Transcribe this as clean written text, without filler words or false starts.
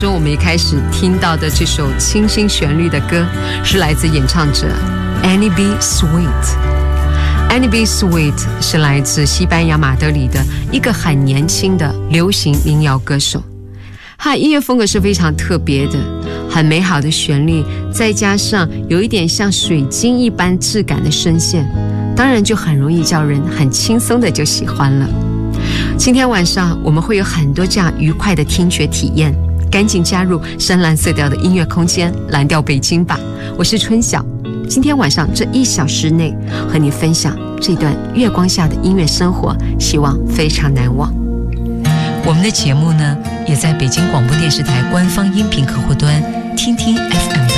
中我们一开始听到的这首清新旋律的歌是来自演唱者 Annie B. Sweet。Annie B. Sweet 是来自西班牙马德里的一个很年轻的流行民谣歌手，他的音乐风格是非常特别的，很美好的旋律，再加上有一点像水晶一般质感的声线，当然就很容易叫人很轻松的就喜欢了。今天晚上我们会有很多这样愉快的听觉体验，赶紧加入深蓝色调的音乐空间，蓝调北京吧。我是春晓，今天晚上这1小时内和你分享这段月光下的音乐生活，希望非常难忘。 我们的节目呢，也在北京广播电视台官方音频客户端听听 FM